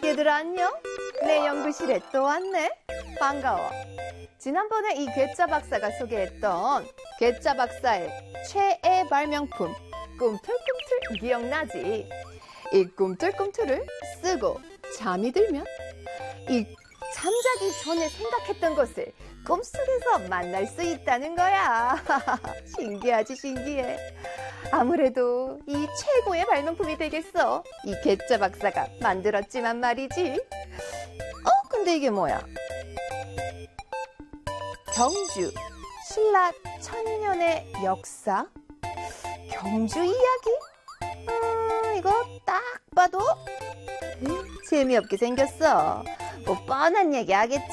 얘들아 안녕? 내 연구실에 또 왔네? 반가워. 지난번에 이 괴짜 박사가 소개했던 괴짜 박사의 최애 발명품 꿈틀꿈틀 기억나지? 이 꿈틀꿈틀을 쓰고 잠이 들면 이 잠자기 전에 생각했던 것을 꿈속에서 만날 수 있다는 거야. 신기하지, 신기해. 아무래도 이 최고의 발명품이 되겠어. 이 괴짜 박사가 만들었지만 말이지. 근데 이게 뭐야? 경주 신라 천년의 역사? 경주 이야기? 이거 딱 봐도 재미없게 생겼어. 뭐 뻔한 얘기 하겠지.